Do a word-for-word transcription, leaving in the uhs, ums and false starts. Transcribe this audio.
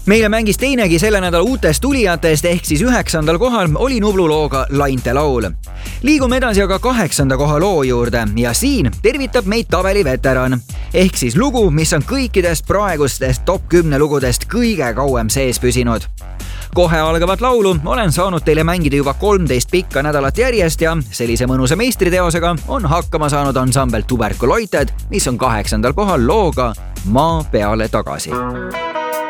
Meile mängis teinegi selle nädala uutest tulijatest ehk siis üheksandal kohal oli Nublu looga Lainte laul. Liigume edasi aga kaheksanda koha loo juurde ja siin tervitab meid tabeli veteran. Ehk siis lugu, mis on kõikidest praegustest top kümne lugudest kõige kauem sees püsinud. Kohe algavat laulu olen saanud teile mängida juba kolmteist pikka nädalat järjest ja sellise mõnusa meistriteosega on hakkama saanud ansambel Tuberkuloited, mis on kaheksandal kohal looga Maa peale tagasi.